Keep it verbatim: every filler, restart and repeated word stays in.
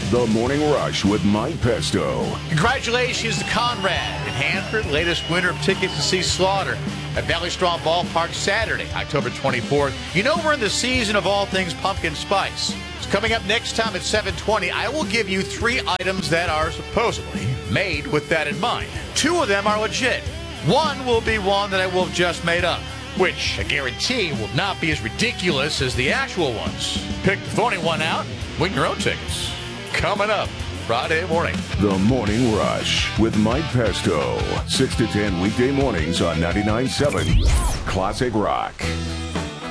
The Morning Rush with Mike Pesto. Congratulations to Conrad in Hanford, latest winner of tickets to see Slaughter at Valley Strong Ballpark Saturday, October twenty-fourth. You know we're in the season of all things pumpkin spice. So coming up next time at seven twenty, I will give you three items that are supposedly made with that in mind. Two of them are legit. One will be one that I will have just made up, which I guarantee will not be as ridiculous as the actual ones. Pick the phony one out, win your own tickets. Coming up Friday morning. The Morning Rush with Mike Pesto. six to ten weekday mornings on ninety-nine point seven Classic Rock.